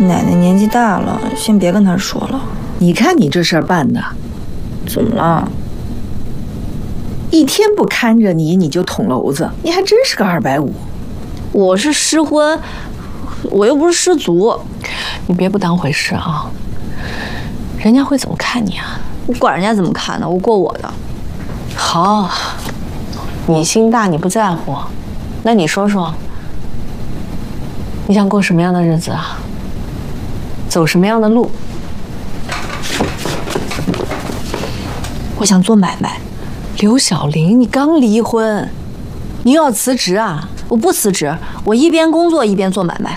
奶奶年纪大了，先别跟她说了。 你看你这事儿办的， 怎么了？ 一天不看着你，你就捅娄子，你还真是个250。 我是失婚，我又不是失足。 你别不当回事啊！人家会怎么看你啊？ 我管人家怎么看呢？我过我的。 好，你心大，你不在乎。那你说说，你想过什么样的日子啊？走什么样的路？ 我想做买卖。 刘小玲，你刚离婚，你又要辞职啊？ 我不辞职，我一边工作一边做买卖。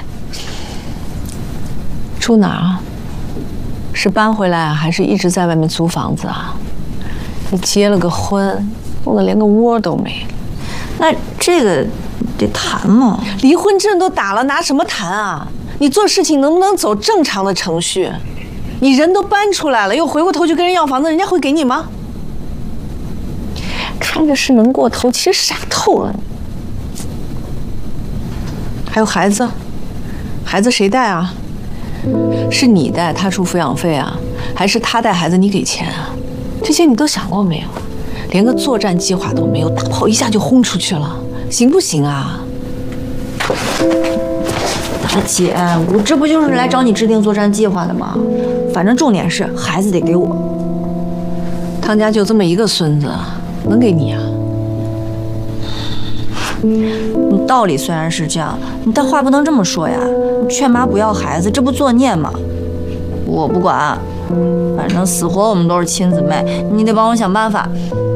住哪儿啊？是搬回来啊，还是一直在外面租房子啊？你结了个婚，弄得连个窝都没。 那这个得谈嘛。 离婚证都打了，拿什么谈啊？你做事情能不能走正常的程序？你人都搬出来了，又回过头去跟人要房子，人家会给你吗？看着是能过头，其实傻透了。还有孩子，孩子谁带啊？是你带，他出抚养费啊，还是他带孩子你给钱啊？这些你都想过没有？连个作战计划都没有，大炮一下就轰出去了，行不行啊？ 大姐，我这不就是来找你制定作战计划的吗？反正重点是孩子得给我。 汤家就这么一个孙子，能给你啊？ 道理虽然是这样，但话不能这么说呀。劝妈不要孩子，这不作孽吗？我不管，反正死活我们都是亲姊妹，你得帮我想办法。